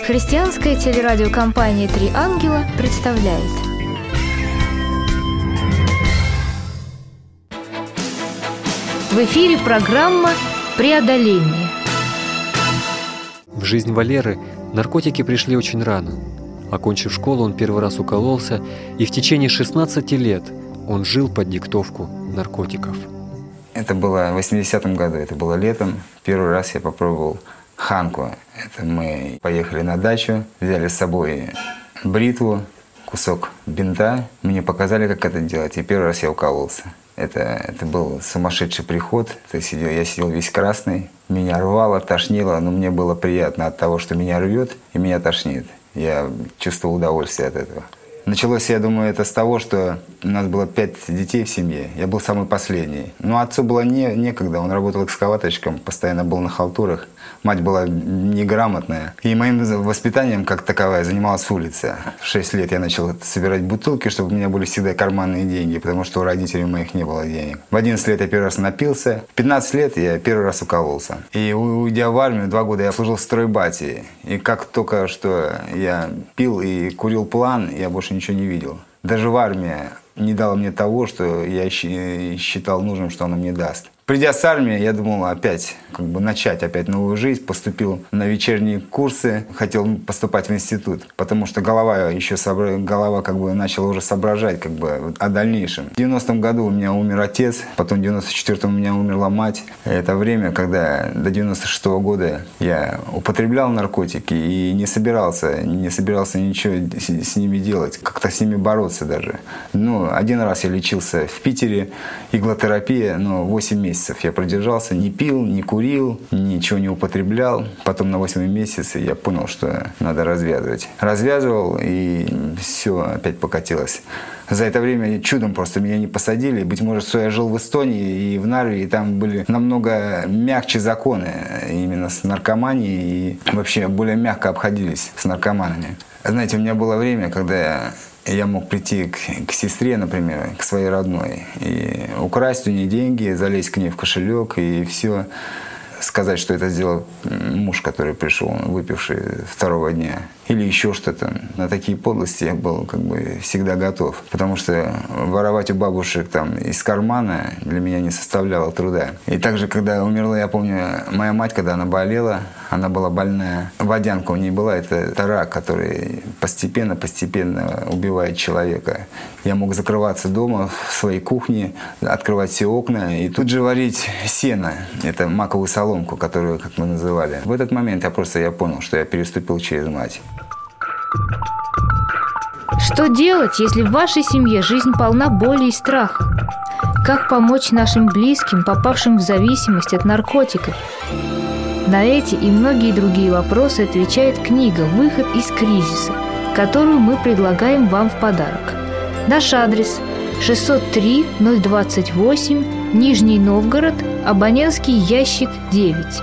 Христианская телерадиокомпания «Три ангела» представляет. В эфире программа «Преодоление». В жизнь Валеры наркотики пришли очень рано. Окончив школу, он первый раз укололся, и в течение 16 лет он жил под диктовку наркотиков. Это было в 80-м году, это было летом. Первый раз я попробовал ханку. Это мы поехали на дачу, взяли с собой бритву, кусок бинта. Мне показали, как это делать, и первый раз я укололся. Это был сумасшедший приход. Я сидел весь красный, меня рвало, тошнило, но мне было приятно от того, что меня рвет и меня тошнит. Я чувствовал удовольствие от этого. Началось, я думаю, это с того, что у нас было 5 детей в семье. Я был самый последний. Но отцу было некогда. Он работал экскаваторщиком, постоянно был на халтурах. Мать была неграмотная. И моим воспитанием, как таковая, занималась улица. В 6 лет я начал собирать бутылки, чтобы у меня были всегда карманные деньги, потому что у родителей моих не было денег. В 11 лет я первый раз напился. В 15 лет я первый раз укололся. И уйдя в армию, 2 года я служил в стройбате. И как только что я пил и курил план, я больше ничего не видел. Даже в армии не дала мне того, что я считал нужным, что она мне даст. Придя с армии, я думал опять начать новую жизнь. Поступил на вечерние курсы, хотел поступать в институт, потому что голова начала уже соображать о дальнейшем. В 90-м году у меня умер отец, потом в 94-м у меня умерла мать. Это время, когда до 96-го года я употреблял наркотики и не собирался ничего с ними делать, как-то с ними бороться даже. Один раз я лечился в Питере, иглотерапия, 8 месяцев я продержался, не пил, не курил, ничего не употреблял. Потом на 8 месяце я понял, что надо развязывать. Развязывал, и все опять покатилось. За это время чудом просто меня не посадили. Быть может, что я жил в Эстонии и в Нарве, и там были намного мягче законы именно с наркоманией, и вообще более мягко обходились с наркоманами. Знаете, у меня было время, когда я мог прийти к сестре, например, к своей родной, и украсть у нее деньги, залезть к ней в кошелек и все, сказать, что это сделал муж, который пришел, выпивший 2-го дня. Или еще что-то. На такие подлости я был всегда готов. Потому что воровать у бабушек из кармана для меня не составляло труда. И также, когда умерла, я помню, моя мать, когда она болела, она была больная. Водянка у нее была, это рак, который постепенно убивает человека. Я мог закрываться дома, в своей кухне, открывать все окна и тут же варить сено. Это маковую соломку, которую, как мы называли. В этот момент я понял, что я переступил через мать. Что делать, если в вашей семье жизнь полна боли и страха? Как помочь нашим близким, попавшим в зависимость от наркотиков? На эти и многие другие вопросы отвечает книга «Выход из кризиса», которую мы предлагаем вам в подарок. Наш адрес – 603-028, Нижний Новгород, абонентский ящик 9.